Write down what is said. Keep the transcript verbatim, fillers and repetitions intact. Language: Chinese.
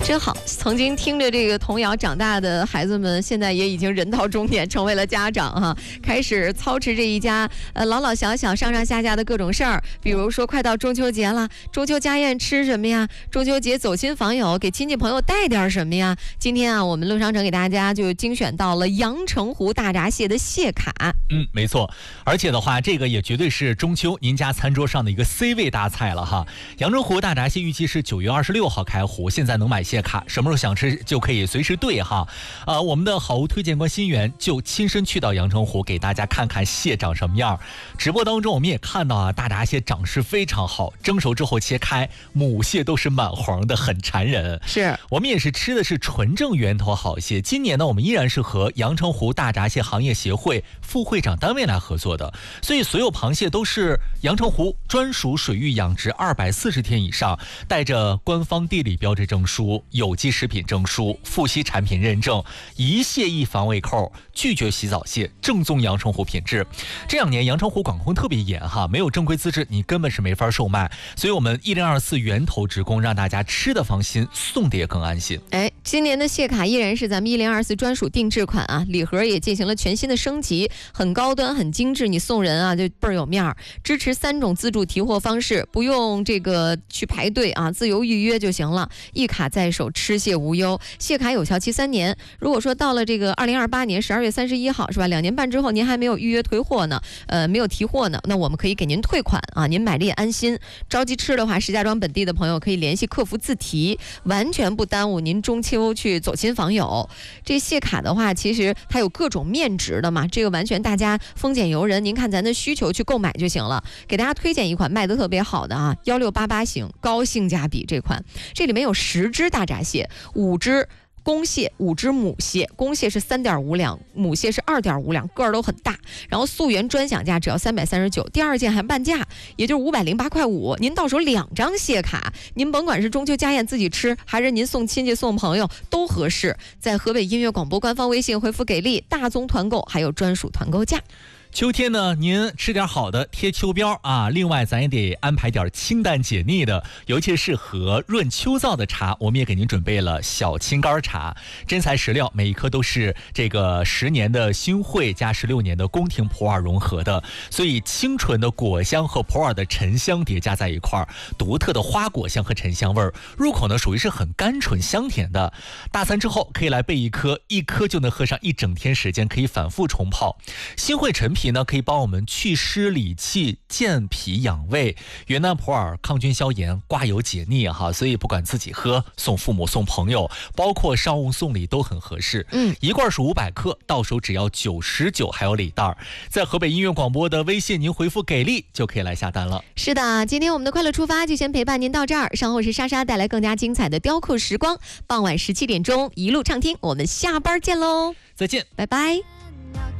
真好，曾经听着这个童谣长大的孩子们，现在也已经人到中年，成为了家长哈，开始操持这一家呃老老小小上上下下的各种事儿。比如说，快到中秋节了，中秋家宴吃什么呀？中秋节走亲访友，给亲戚朋友带点什么呀？今天啊，我们乐商城给大家就精选到了阳澄湖大闸蟹的蟹卡。 嗯，没错，而且的话，这个也绝对是中秋您家餐桌上的一个 C 位大菜了哈。阳澄湖大闸蟹预计是九月二十六号开湖，现在能买蟹卡，什么时候想吃就可以随时兑哈。呃，我们的好物推荐官新源就亲身去到阳澄湖，给大家看看蟹长什么样。直播当中我们也看到啊，大闸蟹长势非常好，蒸熟之后切开，母蟹都是满黄的，很馋人。 是我们也是吃的是纯正源头好蟹。今年呢，我们依然是和阳澄湖大闸蟹行业协会副会长单位来合作的，所以所有螃蟹都是阳澄湖专属水域养殖二百四十天以上，带着官方地理标志证书、有机食品证书、富硒产品认证，一蟹一防胃扣，拒绝洗澡蟹，正宗阳澄湖品质。这两年阳澄湖管控特别严哈，没有正规资质你根本是没法售卖，所以我们一零二四源头直供，让大家吃的放心，送的也更安心。 哎，今年的蟹卡依然是咱们一零二四专属定制款啊，礼盒也进行了全新的升级，很高端很精致，你送人啊就倍儿有面儿。支持三种自助提货方式，不用这个去排队啊，自由预约就行了，一卡在手，吃蟹无忧。蟹卡有效期三年，如果说到了这个二零二八年十二月三十一号是吧，两年半之后您还没有预约退货呢，呃，没有提货呢，那我们可以给您退款啊，您买了也安心。着急吃的话，石家庄本地的朋友可以联系客服自提，完全不耽误您中秋去走亲访友。这蟹卡的话，其实它有各种面值的嘛，这个完全大家丰俭由人，您看咱的需求去购买就行了。给大家推荐一款卖得特别好的啊，幺六八八型高性价比这款，这里面有十只大闸蟹，五只公蟹，五只母蟹，公蟹是三点五两，母蟹是二点五两，个儿都很大。然后溯源专享价只要三百三十九，第二件还半价，也就是五百零八块五。您到手两张蟹卡，您甭管是中秋家宴自己吃，还是您送亲戚送朋友都合适。在河北音乐广播官方微信回复给力，大宗团购还有专属团购价。 秋天呢，您吃点好的贴秋膘啊，另外咱也得安排点清淡解腻的，尤其适合润秋燥的茶，我们也给您准备了小青柑茶，真材实料，每一颗都是这个十年的新会加十六年的宫廷普洱融合的，所以清纯的果香和普洱的沉香叠加在一块儿，独特的花果香和沉香味儿，入口呢属于是很甘醇香甜的。大餐之后可以来备一颗，一颗就能喝上一整天时间，可以反复冲泡。新会陈皮呢可以帮我们祛湿理气、健脾养胃，云南普洱抗菌消炎、刮油解腻哈，所以不管自己喝、送父母、送朋友，包括商务送礼都很合适。 嗯， 一罐是五百克，到手只要九十九，还有礼袋。在河北音乐广播的微信，您回复给力就可以来下单了。 是的，今天我们的快乐出发就先陪伴您到这儿，稍后是莎莎带来更加精彩的雕刻时光，傍晚十七点钟一路畅听，我们下班见喽， 再见， 拜拜。